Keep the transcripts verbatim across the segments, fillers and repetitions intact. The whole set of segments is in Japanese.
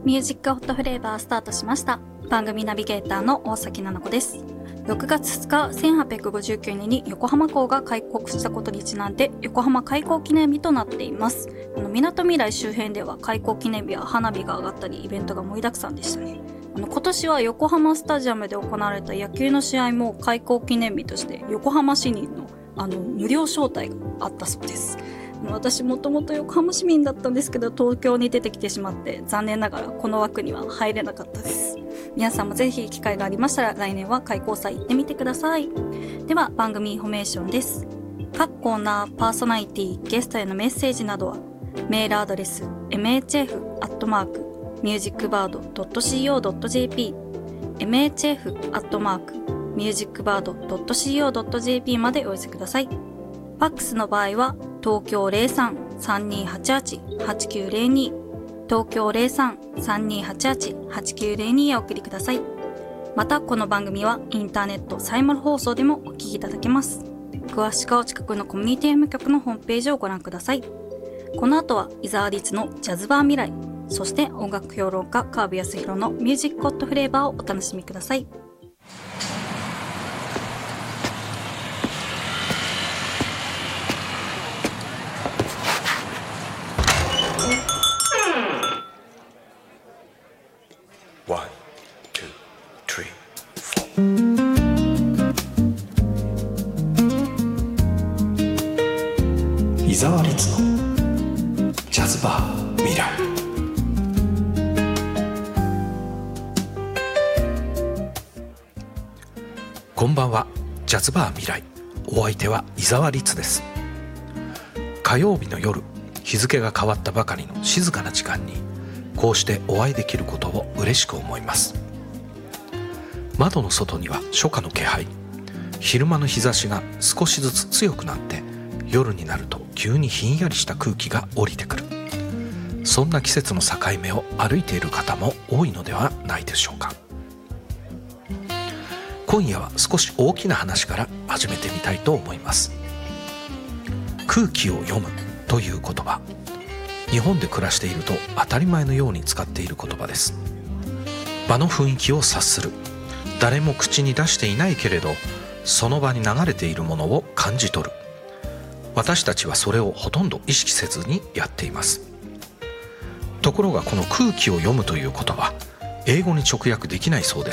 ミュージックホットフレーバースタートしました。番組ナビゲーターの大崎奈々子です。ろくがつふつか、せんはっぴゃくごじゅうきゅうねんに横浜港が開国したことにちなんで横浜開港記念日となっています。あのみなとみらい周辺では開港記念日は花火が上がったりイベントが盛りだくさんでしたね。あの今年は横浜スタジアムで行われた野球の試合も開港記念日として横浜市民のあの無料招待があったそうです。私もともと横浜市民だったんですけど、東京に出てきてしまって残念ながらこの枠には入れなかったです。皆さんもぜひ機会がありましたら来年は開港祭行ってみてください。では番組インフォメーションです。各コーナー、パーソナリティ、ゲストへのメッセージなどはメールアドレス エムエイチエフ アットマーク ミュージックバード ドット シーオー ドット ジェーピー エムエイチエフ アットマーク ミュージックバード ドット シーオー ドット ジェーピー までお寄せください。ファックスの場合は東京 ゼロさん さんにーはちはち はちきゅうゼロに 東京 ゼロさん さんにーはちはち はちきゅうゼロにへお送りください。またこの番組はインターネットサイマル放送でもお聞きいただけます。詳しくはお近くのコミュニティ エム 局のホームページをご覧ください。この後は伊沢律のジャズバー未来、そして音楽評論家川辺康弘のミュージックホットフレーバーをお楽しみください。 伊沢律のジャズバー未来。こんばんは。ジャズバー未来、お相手は伊沢律です。火曜日の夜、日付が変わったばかりの静かな時間にこうしてお会いできることを嬉しく思います。窓の外には初夏の気配、昼間の日差しが少しずつ強くなって夜になると急にひんやりした空気が降りてくる。そんな季節の境目を歩いている方も多いのではないでしょうか。今夜は少し大きな話から始めてみたいと思います。空気を読むという言葉、日本で暮らしていると当たり前のように使っている言葉です。場の雰囲気を察する、誰も口に出していないけれどその場に流れているものを感じ取る。私たちはそれをほとんど意識せずにやっています。ところがこの空気を読むという言葉、英語に直訳できないそうです。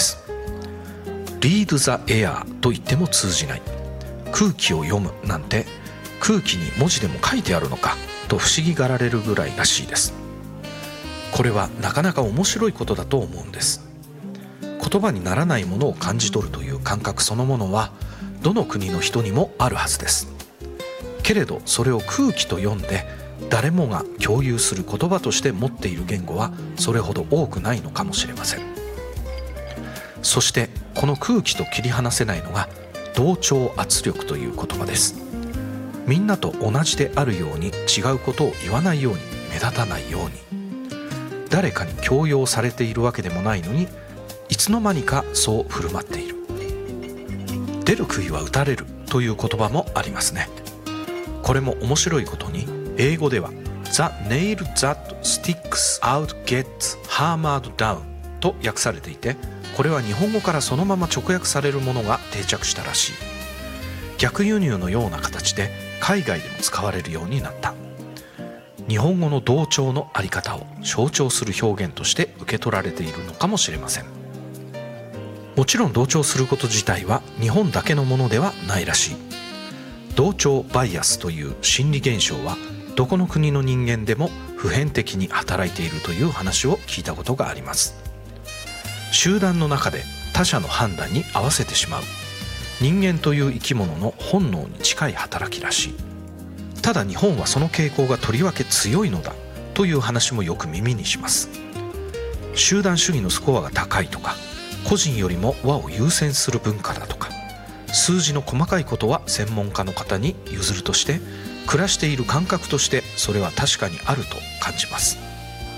Read the air と言っても通じない。空気を読むなんて空気に文字でも書いてあるのかと不思議がられるぐらいらしいです。これはなかなか面白いことだと思うんです。言葉にならないものを感じ取るという感覚そのものはどの国の人にもあるはずです。けれどそれを空気と読んで誰もが共有する言葉として持っている言語はそれほど多くないのかもしれません。そしてこの空気と切り離せないのが同調圧力という言葉です。みんなと同じであるように違うことを言わないように、目立たないように、誰かに強要されているわけでもないのにいつの間にかそう振る舞っている。出る杭は打たれるという言葉もありますね。これも面白いことに英語では The nail that sticks out gets hammered down と訳されていて、これは日本語からそのまま直訳されるものが定着したらしい。逆輸入のような形で海外でも使われるようになった。日本語の同調のあり方を象徴する表現として受け取られているのかもしれません。もちろん同調すること自体は日本だけのものではないらしい。同調バイアスという心理現象はどこの国の人間でも普遍的に働いているという話を聞いたことがあります。集団の中で他者の判断に合わせてしまう人間という生き物の本能に近い働きらしい。ただ日本はその傾向がとりわけ強いのだという話もよく耳にします。集団主義のスコアが高いとか、個人よりも和を優先する文化だとか、数字の細かいことは専門家の方に譲るとして暮らしている感覚としてそれは確かにあると感じます。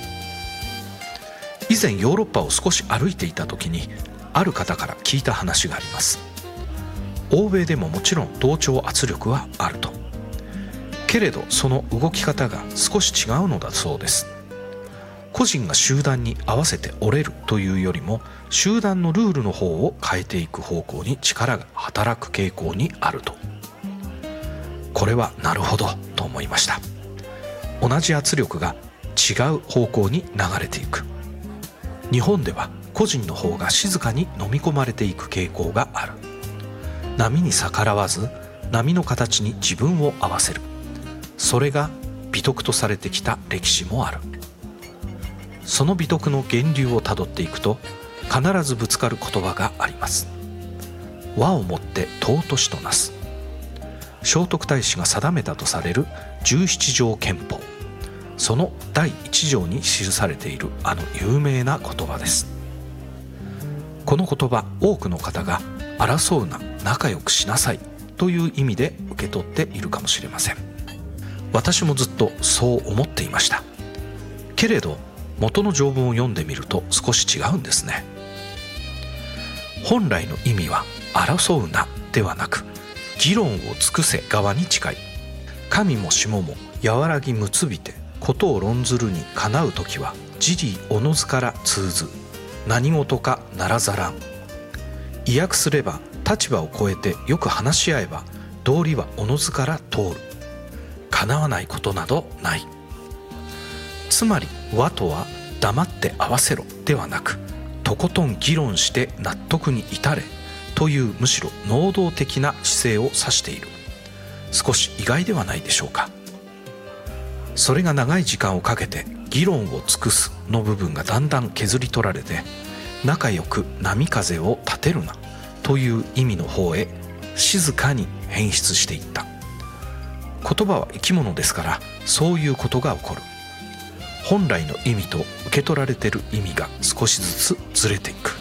以前ヨーロッパを少し歩いていた時にある方から聞いた話があります。欧米でももちろん同調圧力はあると。けれどその動き方が少し違うのだそうです。 個人が集団に合わせて折れるというよりも集団のルールの方を変えていく方向に力が働く傾向にあると。これはなるほどと思いました。同じ圧力が違う方向に流れていく。日本では個人の方が静かに飲み込まれていく傾向がある。波に逆らわず波の形に自分を合わせる。それが美徳とされてきた歴史もある。その美徳の源流をたどっていくと必ずぶつかる言葉があります。和をもって尊しとなす。聖徳太子が定めたとされる十七条憲法、その第一条に記されているあの有名な言葉です。この言葉、多くの方が争うな、仲良くしなさいという意味で受け取っているかもしれません。私もずっとそう思っていました。けれど元の条文を読んでみると少し違うんですね。本来の意味は争うなではなく、議論を尽くせ側に近い。神も下も和らぎむつびて、ことを論ずるにかなうときは自利おのずから通ず、何事かならざらん。意訳すれば、立場を超えてよく話し合えば道理はおのずから通る。叶わないことなどない。つまり和とは黙って合わせろではなく、とことん議論して納得に至れというむしろ能動的な姿勢を指している。少し意外ではないでしょうか。それが長い時間をかけて議論を尽くすの部分がだんだん削り取られて、仲良く波風を立てるなという意味の方へ静かに変質していった。言葉は生き物ですから、そういうことが起こる。本来の意味と受け取られている意味が少しずつずれていく。